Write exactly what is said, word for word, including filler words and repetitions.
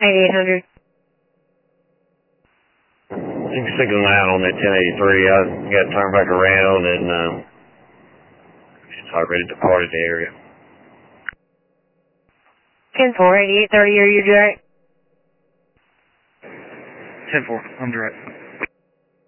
eighty-eight hundred. You can signal nine on that ten eighty-three. I got to turn back around and um, it's already departed the area. ten four, eighty-eight thirty, are you direct? ten four, I'm direct.